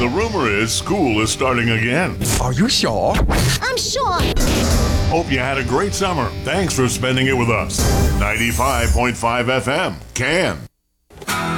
rumor is school is starting again. Are you sure? I'm sure. Hope you had a great summer. Thanks for spending it with us. 95.5 FM, Can.